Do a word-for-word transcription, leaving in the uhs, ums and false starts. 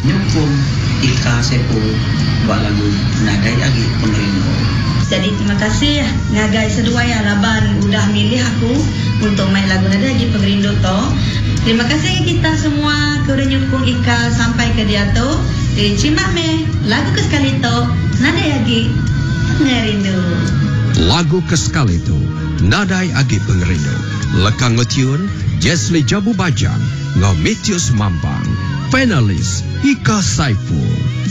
nyukung Ika Sepo buat lagu Nadai Agi Pengerindu. Jadi terima kasih ngagai sedua ya laban udah milih aku untuk main lagu Nadai Agi Pengerindu to. Terima kasih kita semua kuda nyukung Ika sampai ke dia tu. Terima me lagu kesekali to Nadai Agi Pengerindu. Lagu kesekali tu Nadai Agi Pengerindu. Lekang ngetune Jesli Jabu Bajang, Ngomitius Mambang, finalis Ika Saiful.